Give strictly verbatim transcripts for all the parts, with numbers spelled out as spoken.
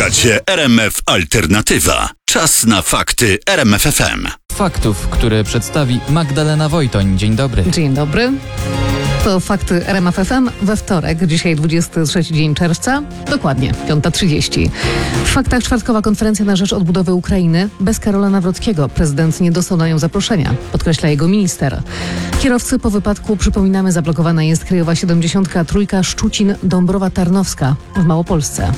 Słuchacie R M F Alternatywa. Czas na fakty R M F F M. Faktów, które przedstawi Magdalena Wojtoń. Dzień dobry. Dzień dobry. To fakty R M F F M we wtorek, dzisiaj dwudziesty trzeci dzień czerwca, dokładnie piąta trzydzieści. W faktach czwartkowa konferencja na rzecz odbudowy Ukrainy bez Karola Nawrockiego. Prezydent nie dostał na nią zaproszenia, podkreśla jego minister. Kierowcy po wypadku, przypominamy, zablokowana jest Krajowa siedemdziesiąt trzy Szczucin-Dąbrowa Tarnowska w Małopolsce.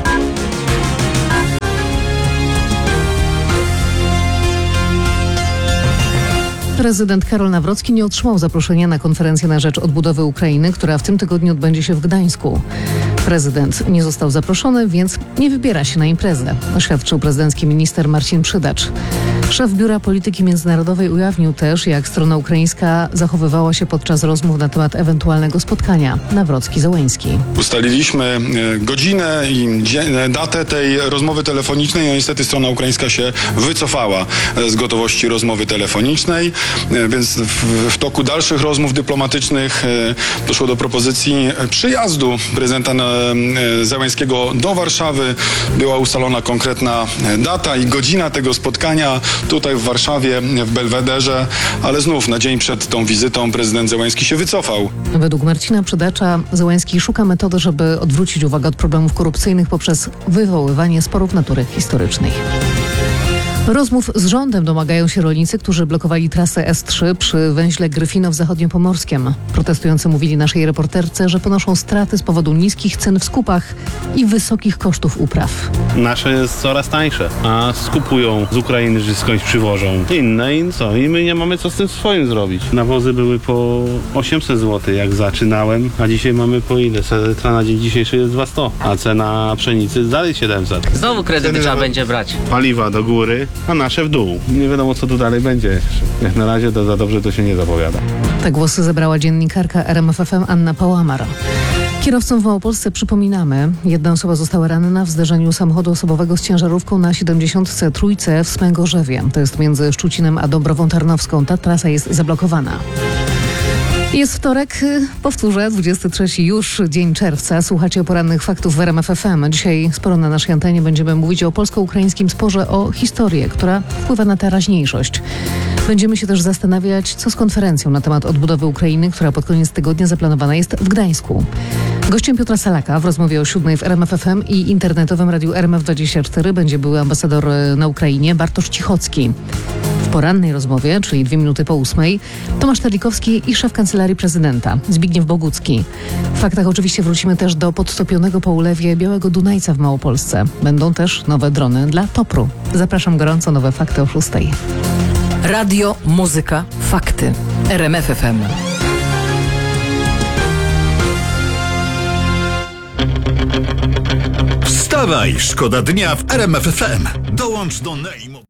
Prezydent Karol Nawrocki nie otrzymał zaproszenia na konferencję na rzecz odbudowy Ukrainy, która w tym tygodniu odbędzie się w Gdańsku. Prezydent nie został zaproszony, więc nie wybiera się na imprezę, oświadczył prezydencki minister Marcin Przydacz. Szef Biura Polityki Międzynarodowej ujawnił też, jak strona ukraińska zachowywała się podczas rozmów na temat ewentualnego spotkania Nawrocki-Zełenski. Ustaliliśmy godzinę i datę tej rozmowy telefonicznej, no niestety strona ukraińska się wycofała z gotowości rozmowy telefonicznej, więc w, w toku dalszych rozmów dyplomatycznych doszło do propozycji przyjazdu prezydenta Zełenskiego do Warszawy. Była ustalona konkretna data i godzina tego spotkania tutaj w Warszawie, w Belwederze, ale znów na dzień przed tą wizytą prezydent Zełenski się wycofał. Według Marcina Przydacza Zełenski szuka metody, żeby odwrócić uwagę od problemów korupcyjnych poprzez wywoływanie sporów natury historycznej. Rozmów z rządem domagają się rolnicy, którzy blokowali trasę S trzy przy węźle Gryfino w Zachodniopomorskiem. Protestujący mówili naszej reporterce, że ponoszą straty z powodu niskich cen w skupach i wysokich kosztów upraw. Nasze jest coraz tańsze, a skupują z Ukrainy, że skądś przywożą inne i co? I my nie mamy co z tym swoim zrobić. Nawozy były po osiemset złotych jak zaczynałem, a dzisiaj mamy po ile? Cena na dzień dzisiejszy jest dwieście, a cena pszenicy dalej siedemset. Znowu kredyty trzeba będzie brać. Paliwa do góry, a nasze w dół. Nie wiadomo, co tu dalej będzie jeszcze. Jak na razie to za dobrze to się nie zapowiada. Te głosy zebrała dziennikarka R M F F M Anna Pałamar. Kierowcom w Małopolsce przypominamy, jedna osoba została ranna w zderzeniu samochodu osobowego z ciężarówką na siedemdziesiąt trzy w Smęgorzewie. To jest między Szczucinem a Dąbrową Tarnowską. Ta trasa jest zablokowana. Jest wtorek, powtórzę, dwudziesty trzeci już dzień czerwca. Słuchacie o porannych faktów w R M F F M. Dzisiaj sporo na naszej antenie będziemy mówić o polsko-ukraińskim sporze, o historię, która wpływa na teraźniejszość. Będziemy się też zastanawiać, co z konferencją na temat odbudowy Ukrainy, która pod koniec tygodnia zaplanowana jest w Gdańsku. Gościem Piotra Salaka w rozmowie o siódmej w R M F F M i internetowym radiu R M F dwadzieścia cztery będzie były ambasador na Ukrainie Bartosz Cichocki. W porannej rozmowie, czyli dwie minuty po ósmej, Tomasz Terlikowski i szef Kancelarii Prezydenta Zbigniew Bogucki. W faktach oczywiście wrócimy też do podtopionego po ulewie Białego Dunajca w Małopolsce. Będą też nowe drony dla Topru. Zapraszam gorąco, nowe fakty o szóstej. Radio, muzyka, fakty. R M F F M. Wstawaj, szkoda dnia w R M F F M. Dołącz do Nejmu.